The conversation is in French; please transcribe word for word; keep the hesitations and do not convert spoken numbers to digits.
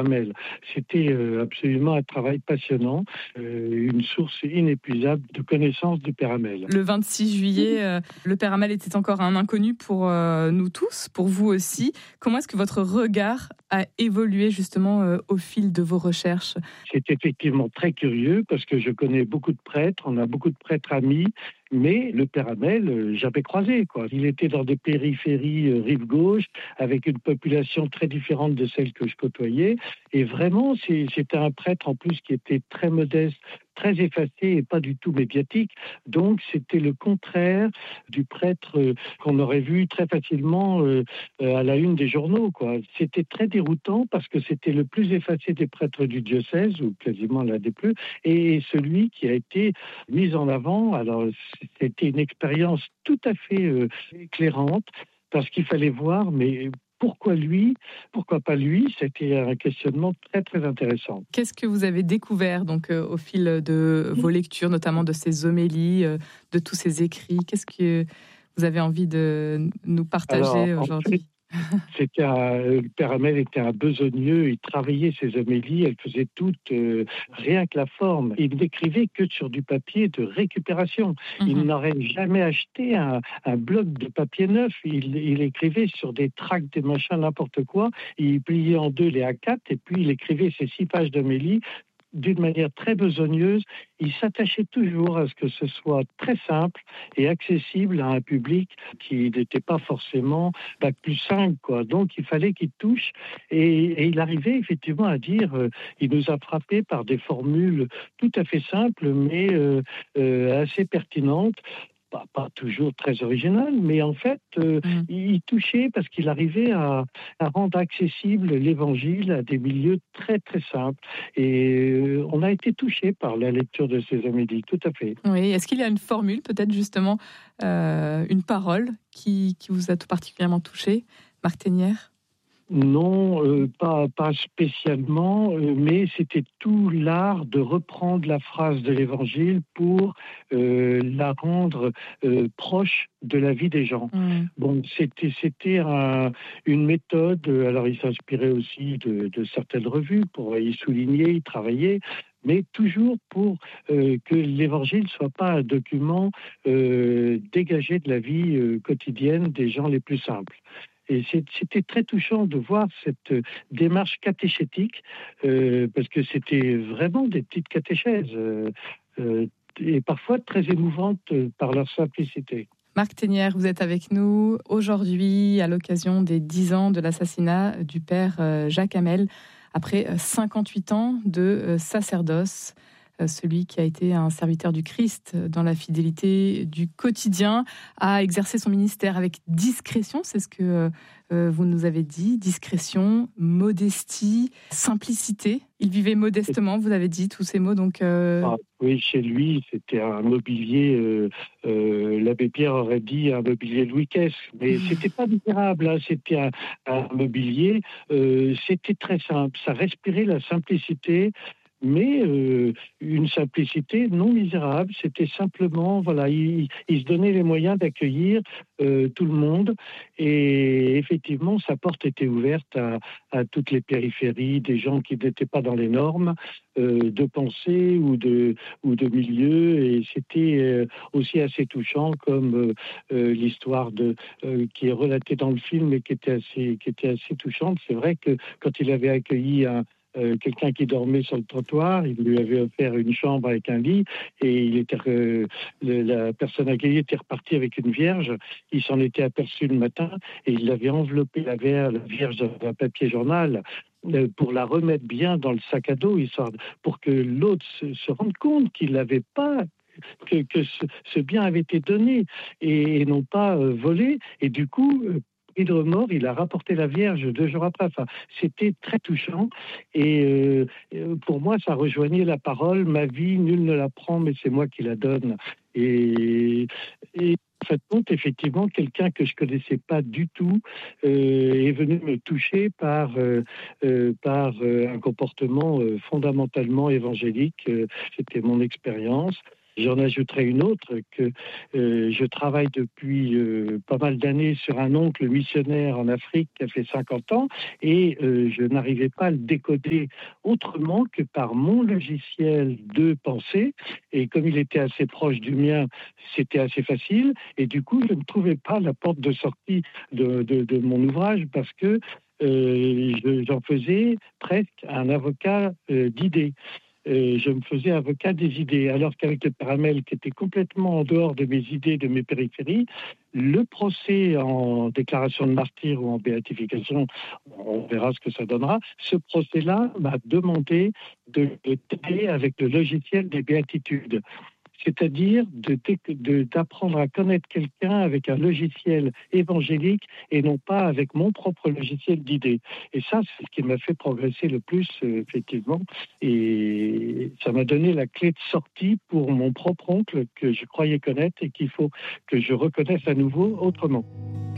Père Hamel. C'était euh, absolument un travail passionnant, euh, une source inépuisable de connaissances du Père Hamel. Le vingt-six juillet, euh, le Père Hamel était encore un inconnu pour euh, nous tous, pour vous aussi. Comment est-ce que votre regard a évolué justement euh, au fil de vos recherches ? C'est effectivement très curieux parce que je connais beaucoup de prêtres, on a beaucoup de prêtres amis, mais le Père Hamel, euh, j'avais croisé, quoi. Il était dans des périphéries euh, rive gauche, avec une population très différente de celle que je côtoyais, et vraiment, c'est, c'était un prêtre en plus qui était très modeste, très effacé et pas du tout médiatique. Donc, c'était le contraire du prêtre euh, qu'on aurait vu très facilement euh, euh, à la une des journaux, quoi. C'était très déroutant parce que c'était le plus effacé des prêtres du diocèse, ou quasiment l'un des plus, et celui qui a été mis en avant. Alors, c'était une expérience tout à fait euh, éclairante parce qu'il fallait voir, mais pourquoi lui, pourquoi pas lui? C'était un questionnement très très intéressant. Qu'est-ce que vous avez découvert donc euh, au fil de vos lectures, notamment de ces homélies, euh, de tous ces écrits? Qu'est-ce que vous avez envie de nous partager Alors, aujourd'hui? en fait, c'était un, le Père Hamel était un besogneux, il travaillait ses homélies, elles faisaient toutes euh, rien que la forme. Il n'écrivait que sur du papier de récupération. Mm-hmm. Il n'aurait jamais acheté un, un bloc de papier neuf. Il, il écrivait sur des tracts, des machins, n'importe quoi. Il pliait en deux les A quatre et puis il écrivait ses six pages d'homélie d'une manière très besogneuse. Il s'attachait toujours à ce que ce soit très simple et accessible à un public qui n'était pas forcément bac plus cinq, quoi. Donc il fallait qu'il touche et, et il arrivait effectivement à dire, euh, il nous a frappé par des formules tout à fait simples mais euh, euh, assez pertinentes. Pas, pas toujours très original, mais en fait, euh, mmh. il touchait parce qu'il arrivait à, à rendre accessible l'évangile à des milieux très, très simples. Et euh, on a été touché par la lecture de ces homélies, tout à fait. Oui, est-ce qu'il y a une formule, peut-être justement, euh, une parole qui, qui vous a tout particulièrement touché, Marc Ténière ? Non, euh, pas, pas spécialement, euh, mais c'était tout l'art de reprendre la phrase de l'Évangile pour euh, la rendre euh, proche de la vie des gens. Mmh. Bon, c'était, c'était un, une méthode, alors il s'inspirait aussi de, de certaines revues pour y souligner, y travailler, mais toujours pour euh, que l'Évangile ne soit pas un document euh, dégagé de la vie euh, quotidienne des gens les plus simples. Et c'était très touchant de voir cette démarche catéchétique, euh, parce que c'était vraiment des petites catéchèses, euh, euh, et parfois très émouvantes par leur simplicité. Marc Ténière, vous êtes avec nous aujourd'hui à l'occasion des dix ans de l'assassinat du père Jacques Hamel, après cinquante-huit ans de sacerdoce. Celui qui a été un serviteur du Christ dans la fidélité du quotidien, a exercé son ministère avec discrétion, c'est ce que euh, vous nous avez dit, discrétion, modestie, simplicité. Il vivait modestement, vous avez dit tous ces mots. Donc, euh... ah, oui, chez lui, c'était un mobilier, euh, euh, l'abbé Pierre aurait dit un mobilier louis-quinze, mais c'était pas misérable, hein, c'était un, un mobilier, euh, c'était très simple, ça respirait la simplicité, mais euh, une simplicité non misérable. C'était simplement, voilà, il, il se donnait les moyens d'accueillir euh, tout le monde, et effectivement, sa porte était ouverte à, à toutes les périphéries, des gens qui n'étaient pas dans les normes euh, de pensée ou de, ou de milieu, et c'était euh, aussi assez touchant, comme euh, euh, l'histoire de, euh, qui est relatée dans le film et qui était assez, qui était assez touchante. C'est vrai que quand il avait accueilli un Euh, quelqu'un qui dormait sur le trottoir, il lui avait offert une chambre avec un lit, et il était, euh, le, la personne accueillie était repartie avec une vierge. Il s'en était aperçu le matin et il avait enveloppé la, la vierge dans un papier journal euh, pour la remettre bien dans le sac à dos, histoire, pour que l'autre se, se rende compte qu'il n'avait pas que, que ce, ce bien avait été donné et, et non pas euh, volé, et du coup euh, et de remords, il a rapporté la Vierge deux jours après. Enfin, c'était très touchant. Et euh, pour moi, ça rejoignait la parole. Ma vie, nul ne la prend, mais c'est moi qui la donne. Et, et en fait, compte, effectivement, quelqu'un que je connaissais pas du tout euh, est venu me toucher par, euh, euh, par euh, un comportement euh, fondamentalement évangélique. Euh, c'était mon expérience. J'en ajouterai une autre, que euh, je travaille depuis euh, pas mal d'années sur un oncle missionnaire en Afrique qui a fait cinquante ans, et euh, je n'arrivais pas à le décoder autrement que par mon logiciel de pensée. Et comme il était assez proche du mien, c'était assez facile. Et du coup, je ne trouvais pas la porte de sortie de, de, de mon ouvrage, parce que euh, je- j'en faisais presque un avocat euh, d'idées. Euh, je me faisais avocat des idées, alors qu'avec le Paramel, qui était complètement en dehors de mes idées, de mes périphéries, le procès en déclaration de martyr ou en béatification, on verra ce que ça donnera, ce procès-là m'a demandé de, de t'aider avec le logiciel des béatitudes. C'est-à-dire de, de, d'apprendre à connaître quelqu'un avec un logiciel évangélique et non pas avec mon propre logiciel d'idées. Et ça, c'est ce qui m'a fait progresser le plus, euh, effectivement. Et ça m'a donné la clé de sortie pour mon propre oncle que je croyais connaître et qu'il faut que je reconnaisse à nouveau autrement.